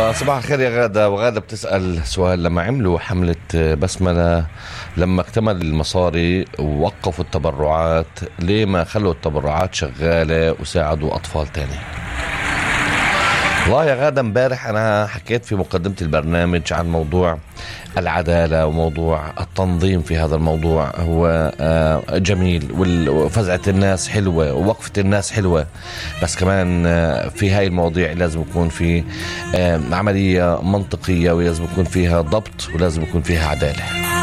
وصباح الخير يا غادة. وغادة بتسأل سؤال: لما عملوا حملة بسملة، لما اكتمل المصاري ووقفوا التبرعات، ليه ما خلوا التبرعات شغالة وساعدوا أطفال تاني؟ والله يا غادة، امبارح أنا حكيت في مقدمة البرنامج عن موضوع العدالة وموضوع التنظيم في هذا الموضوع. هو جميل، وفزعة الناس حلوة ووقفة الناس حلوة، بس كمان في هاي المواضيع لازم يكون في عملية منطقية، ولازم يكون فيها ضبط، ولازم يكون فيها عدالة.